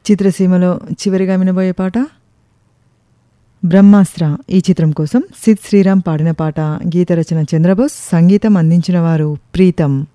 చిత్రసీమలో చివరిగా వినబోయే పాట బ్రహ్మాస్త్ర. ఈ చిత్రం కోసం సిద్ శ్రీరామ్ పాడిన పాట. గీత రచన చంద్రబోస్, సంగీతం అందించిన వారు ప్రీతం.